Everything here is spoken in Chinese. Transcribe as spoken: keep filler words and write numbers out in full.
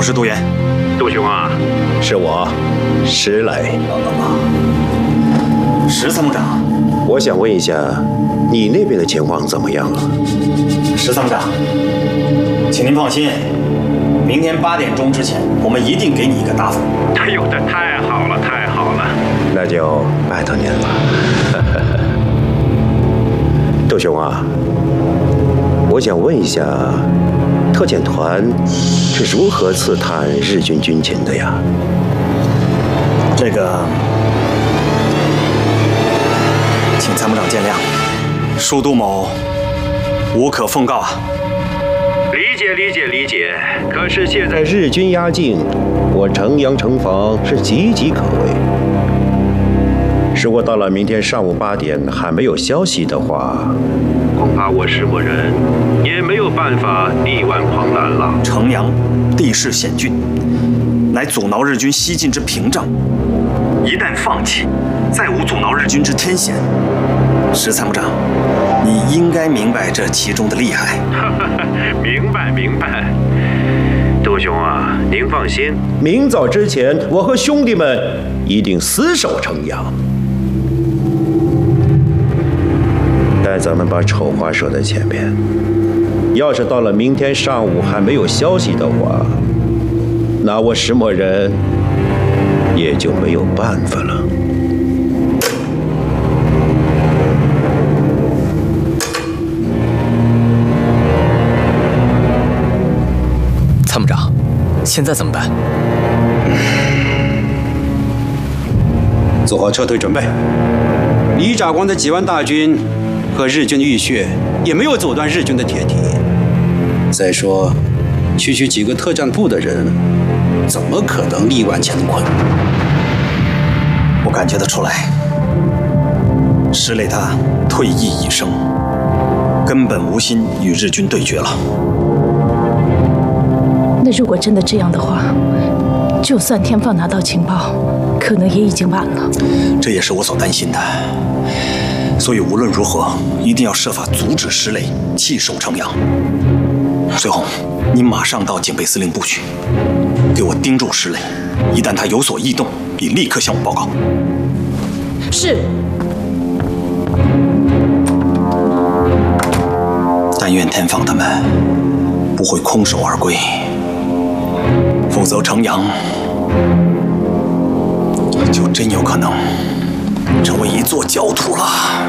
是杜岩。 杜兄啊， 是我，石磊。 石参谋长， 我想问一下，你那边的情况怎么样啊？ 石参谋长，请您放心，明天八点钟之前，我们一定给你一个答复。 哎呦，这太好了，太好了！ 那就拜托您了。杜兄啊，我想问一下，特遣团是如何刺探日军军情的呀？ 这个，请参谋长见谅，恕杜某无可奉告啊。 理解理解理解。可是现在在日军压境，我城阳城防是岌岌可危。如果到了明天上午八点还没有消息的话， 恐怕我石磨人也没有办法力挽狂澜了。 城阳地势险峻，乃阻挠日军西进之屏障。一旦放弃，再无阻挠日军之天险。石参谋长，你应该明白这其中的厉害。 明白明白。杜兄啊，您放心， 明早之前，我和兄弟们一定死守城阳。但咱们把丑话说在前面，要是到了明天上午还没有消息的话，那我石磨人也就没有办法了。 参谋长，现在怎么办？ 做好撤退准备。李长官的几万大军和日军的浴血也没有阻断日军的铁蹄。再说，区区几个特战部的人，怎么可能力挽乾坤？ 我感觉得出来，石磊他退役已生，根本无心与日军对决了。 那如果真的这样的话，就算天放拿到情报，可能也已经晚了。 这也是我所担心的。所以无论如何，一定要设法阻止石磊弃守城阳。随后，你马上到警备司令部去，给我盯住石磊，一旦他有所异动，你立刻向我报告。 是。 但愿天放他们不会空手而归，否则城阳就真有可能成为一座焦土了。